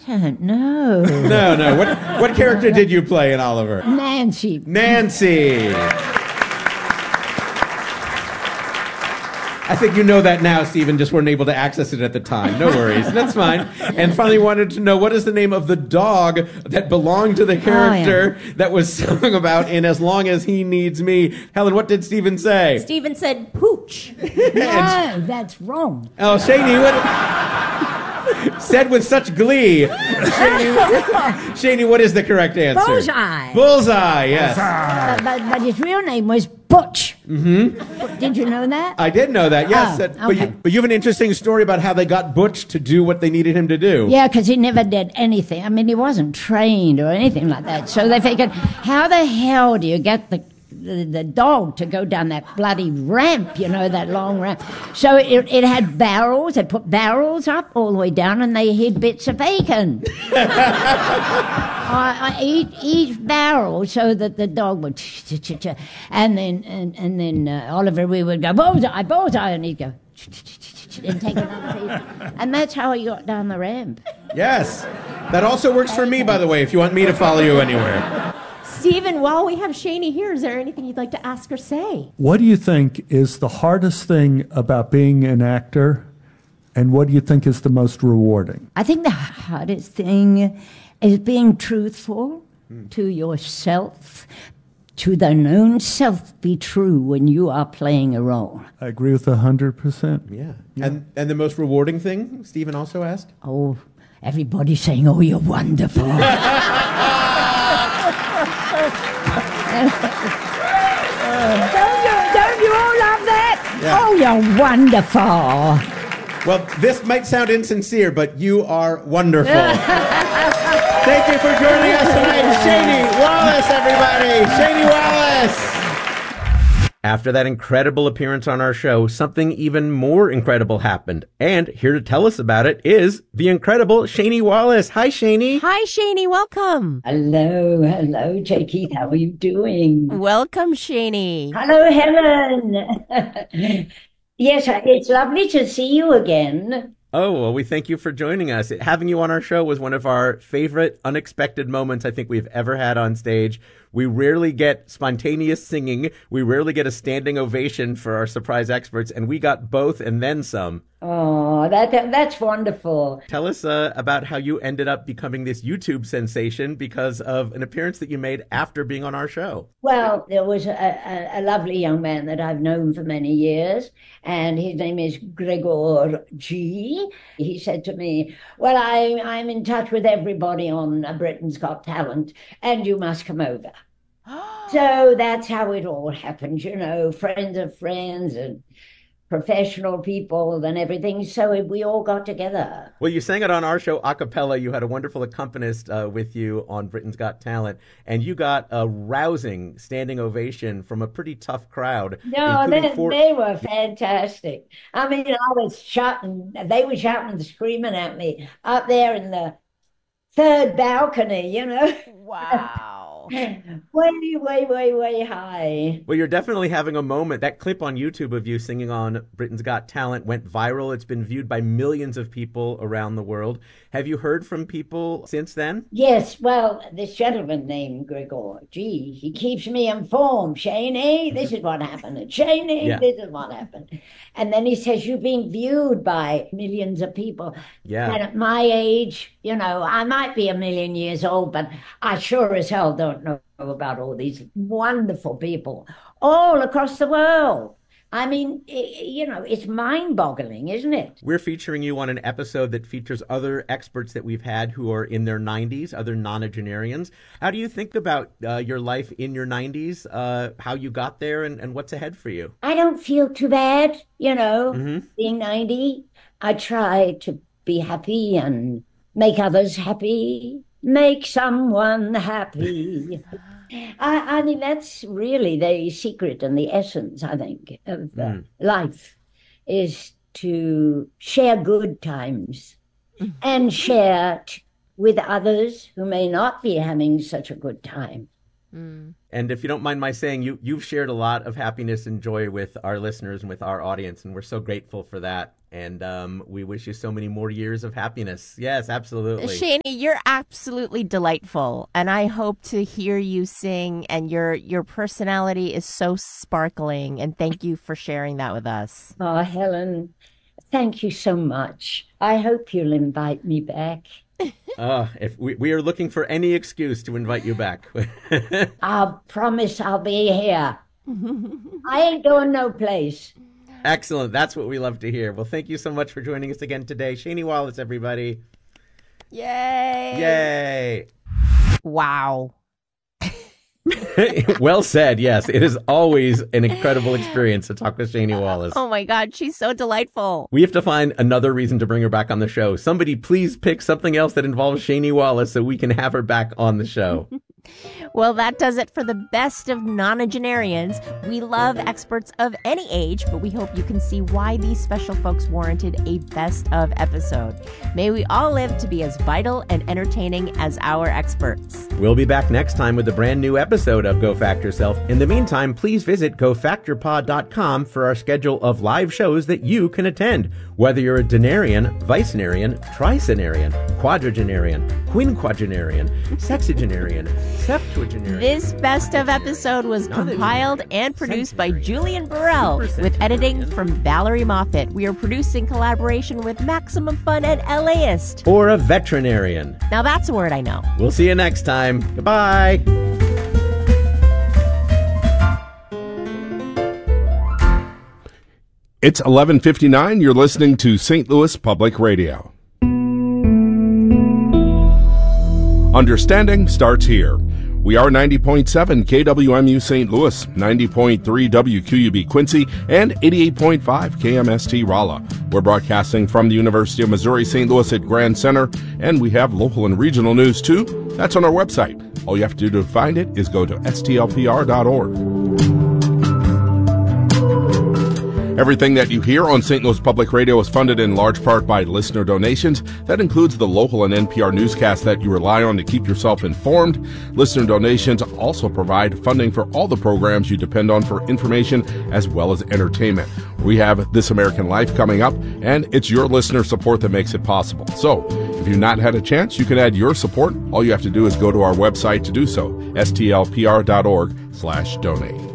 don't know. No. What character did you play in Oliver? Nancy. I think you know that now, Stephen, just weren't able to access it at the time. No worries. That's fine. And finally wanted to know, what is the name of the dog that belonged to the character that was sung about in As Long As He Needs Me? Helen, what did Stephen say? Stephen said pooch. No, that's wrong. Oh, Shani, what... Said with such glee. Shani, what is the correct answer? Bullseye, yes. But his real name was Butch. Mm-hmm. Did you know that? I did know that, yes. Okay. But you have an interesting story about how they got Butch to do what they needed him to do. Yeah, because he never did anything. I mean, he wasn't trained or anything like that. So they figured, how the hell do you get the dog to go down that bloody ramp, that long ramp? So it had barrels. They put barrels up all the way down, and they hid bits of bacon. Each barrel, so that the dog would, and then Oliver, we would go bullseye, and he'd go and take another piece, and that's how he got down the ramp. Yes, that also works for me, by the way. If you want me to follow you anywhere. Stephen, while we have Shani here, is there anything you'd like to ask or say? What do you think is the hardest thing about being an actor, and what do you think is the most rewarding? I think the hardest thing is being truthful to yourself, to the known self. Be true when you are playing a role. I agree with 100%. Yeah. And the most rewarding thing, Stephen also asked? Oh, everybody's saying, "Oh, you're wonderful." Don't you all love that? Yeah. Oh, you're wonderful. Well, this might sound insincere, but you are wonderful. Thank you for joining us tonight. Shani Wallis, everybody. Shani Wallis. After that incredible appearance on our show, something even more incredible happened. And here to tell us about it is the incredible Shani Wallis. Hi, Shani. Hi, Shani. Welcome. Hello, J. Keith. How are you doing? Welcome, Shani. Hello, Helen. Yes, it's lovely to see you again. Oh, well, we thank you for joining us. Having you on our show was one of our favorite unexpected moments I think we've ever had on stage. We rarely get spontaneous singing. We rarely get a standing ovation for our surprise experts, and we got both and then some. Oh, that's wonderful. Tell us about how you ended up becoming this YouTube sensation because of an appearance that you made after being on our show. Well, there was a lovely young man that I've known for many years, and his name is Gregor G. He said to me, "Well, I'm in touch with everybody on Britain's Got Talent, and you must come over." So that's how it all happened, friends of friends and professional people and everything. So we all got together. Well, you sang it on our show a cappella. You had a wonderful accompanist with you on Britain's Got Talent, and you got a rousing standing ovation from a pretty tough crowd. No, they were fantastic. I mean, they were shouting and screaming at me up there in the third balcony, Wow. Way high. Well, you're definitely having a moment. That clip on YouTube of you singing on Britain's Got Talent went viral. It's been viewed by millions of people around the world. Have you heard from people since then? Yes, well, this gentleman named Gregor G, he keeps me informed. Shani, this is what happened. Shani, This is what happened. And then he says, you're being viewed by millions of people. Yeah. And at my age, I might be a million years old, but I sure as hell don't know about all these wonderful people all across the world. I mean, it's mind-boggling, isn't it? We're featuring you on an episode that features other experts that we've had who are in their 90s, other nonagenarians. How do you think about your life in your 90s, how you got there, and what's ahead for you? I don't feel too bad, being 90. I try to be happy and make others happy, make someone happy. I mean, that's really the secret and the essence, I think, of life, is to share good times and share with others who may not be having such a good time. And if you don't mind my saying, you've shared a lot of happiness and joy with our listeners and with our audience, and we're so grateful for that. And we wish you so many more years of happiness. Yes, absolutely. Shaney, you're absolutely delightful, and I hope to hear you sing, and your personality is so sparkling, and thank you for sharing that with us. Oh, Helen, thank you so much. I hope you'll invite me back. If we are looking for any excuse to invite you back. I promise I'll be here. I ain't going no place. Excellent. That's what we love to hear. Well, thank you so much for joining us again today. Shaney Wallace, everybody. Yay! Yay! Wow. Well said. Yes, it is always an incredible experience to talk with Shaney Wallace. Oh my God, she's so delightful. We have to find another reason to bring her back on the show. Somebody please pick something else that involves Shaney Wallace so we can have her back on the show. Well, that does it for the best of nonagenarians. We love experts of any age, but we hope you can see why these special folks warranted a best of episode. May we all live to be as vital and entertaining as our experts. We'll be back next time with a brand new episode of Go Fact Yourself. In the meantime, please visit gofactyourpod.com for our schedule of live shows that you can attend. Whether you're a denarian, vicenarian, tricenarian, quadragenarian, quinquagenarian, sexagenarian, septuagenarian. This best of episode was compiled and produced by Julian Burrell with editing from Valerie Moffat. We are produced in collaboration with Maximum Fun and LAist. Or a veterinarian. Now that's a word I know. We'll see you next time. Goodbye. It's 11:59. You're listening to St. Louis Public Radio. Understanding starts here. We are 90.7 KWMU St. Louis, 90.3 WQUB Quincy, and 88.5 KMST Rolla. We're broadcasting from the University of Missouri St. Louis at Grand Center, and we have local and regional news too. That's on our website. All you have to do to find it is go to stlpr.org. Everything that you hear on St. Louis Public Radio is funded in large part by listener donations. That includes the local and NPR newscasts that you rely on to keep yourself informed. Listener donations also provide funding for all the programs you depend on for information as well as entertainment. We have This American Life coming up, and it's your listener support that makes it possible. So, if you've not had a chance, you can add your support. All you have to do is go to our website to do so, stlpr.org/donate.